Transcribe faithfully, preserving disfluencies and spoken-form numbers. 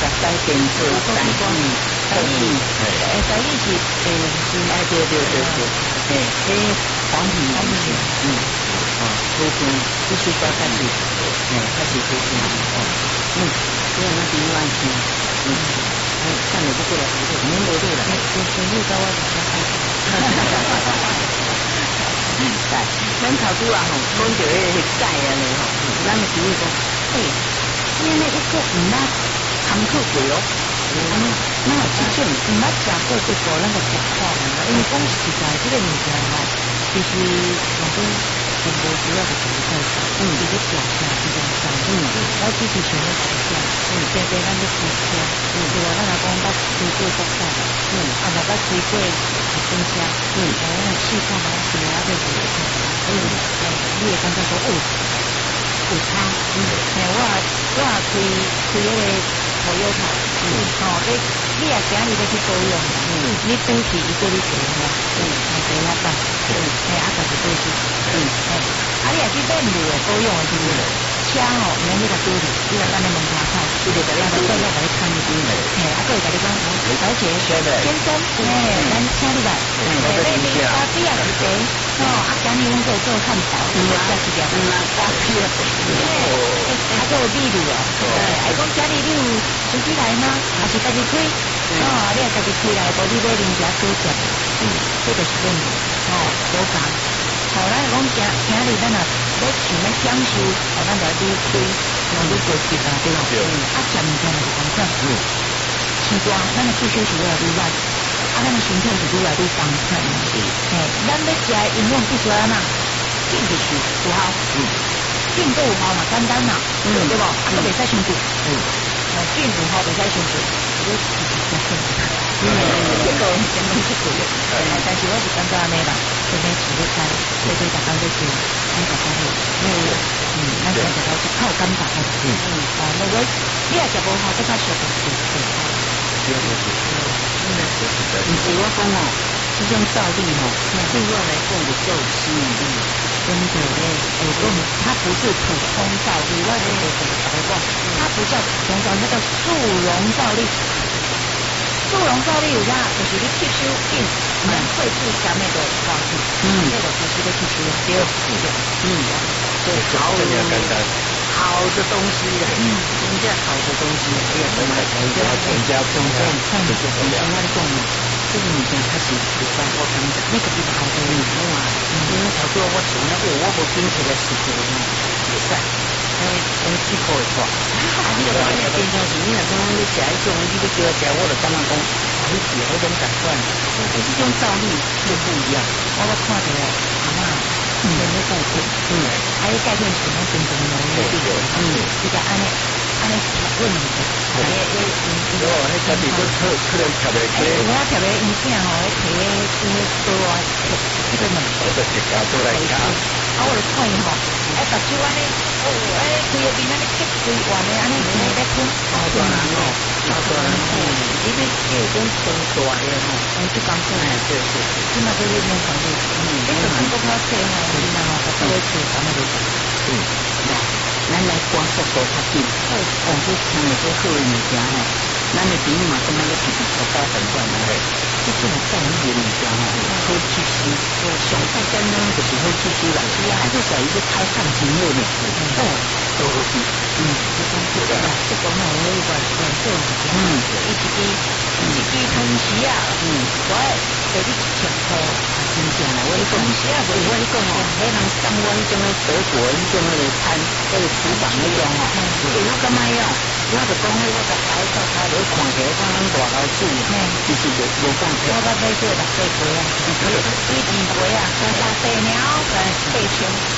改编做台语，台语，诶，台语是诶是，哎对对对对，诶，迄黄皮黄皮，嗯，哦，土著这些歌开始，诶，开始土著哦，嗯，所以那边乱听，嗯，哎，看你不过来，你们不对了，我全部到我这边开始，哈哈哈哈哈哈。改，咱头拄啊吼，讲到迄个改安尼吼，咱个朋友讲，诶，你安尼一个毋捌参考过哦，安尼，那即种毋捌食过这个咱个食法啦，因为讲实在即个物件吼，其实讲讲很多主要的就是在嗯，一个表象一种上，嗯，然后具体全部实现，嗯，对对，咱个推车，嗯，对吧？咱来讲捌推过国产，嗯，啊，捌捌推过自行车，嗯，然后那气泡嘛，是啊，对不对？嗯，你也感觉说哦，有差，嗯，哎，我我开开那个Toyota，嗯，哦，你你也今日要去保养，嗯，你短期伊叫你做嘛，嗯，做那办，嗯，哎，啊，就是对是，嗯，哎，啊，你也去买路的保养的时候，车吼，免你甲拄着，你来咱的门口口，伊就甲你再再甲你看一遍，哎，啊，佫会甲你讲，小姐，先生，哎，咱请你来，哎，你你咖啡也是茶，哦，啊，今日阮佫做汉堡，你要食一条，嗯啊，咖啡，哎，啊，佫有秘鲁哦，哎，还讲今日你有出去来吗？还是家己开？哦，你也家己开来，无你买人家多食，嗯，这就是这样，哦，无共。好，咱讲今今日咱啊，要想要享受，哦，咱就愈开，然后愈高级啊，对吧？嗯，啊，食物件就是讲啥？嗯，吃光，咱的吸收是越来越慢，啊，咱的身体是越来越放散。是，嘿，咱要食的营养必须要哪？进进去有效，嗯，进都有效嘛，简单嘛，嗯，对不？啊，都袂使伤骨，嗯，哦，进有效袂使伤骨，我自己加进去。嗯，这个先讲这个，但是我是感觉安尼啦，这边煮得开，这边大家都做，咱大家都，嗯嗯，咱大家都靠感觉的，嗯嗯，哦，那我你也食无好，再加小点水，对，嗯，唔是我讲哦，这种照例吼，对我来讲就够吸引力，真的嘞，我讲它不是普通照例，我就是怎么怎么讲，它不叫普通照例，它叫速溶照例。速溶照例有啥？就是你吸收进能会出下面的方式，嗯，那个就是在吸收，对，嗯，对，好好的东西的，嗯，人家好的东西，哎呀，什么人家人家中间看的是什么样的动物，这个物件它是不在我讲的，那个是好的物件啊，因为好多我从那个我不听起来是这个比赛。哎，从几口一块，啊！你个讲咧，变成是你若讲你食迄种，你要叫我食，我就感觉讲，啊，你是迄种习惯，但是这种照例就不一样。我我看到阿嬷用咧钙片，嗯，还有钙片是那真正的那个，嗯，比较安尼安尼问你的，哎哎，嗯，哦，迄家己都可可能特别开，我特别印象哦，迄个因为多啊，这个门，我就直接过来看，啊，我就看伊吼，哎，目睭安尼。哦，哎，规个面安尼结规完的安尼，安尼在喷，好大哦，好大哦，因为这种风大的吼，我就讲出来，对对，起码这个弄房子，嗯，这个中国泡菜吼，你那吼，它都会出咱们的，嗯，来，咱来观速度较紧，哦，哦，这听的这好的物件吼，咱的朋友嘛，怎么咧是国家诊断的嘞？这种造诣的物件吼，好吸收，上简单呢就是好吸收啦，是啊，还是属于是开放型的呢。哦，都是，嗯，这种这个，这种好那个软做物件，嗯，一支支，一支汤匙啊，嗯，我给你一千块，啊，真正啦，我跟你讲，是啊，不是我跟你讲哦，迄人上我迄种的德国迄种那个餐，那个厨房那种哦，哎，我干嘛要？我就讲迄我甲台到台里看起来，讲咱大老鼠，其实就无讲起。我甲买过六岁鸡啊，一二鸡啊，三八白鸟，八千。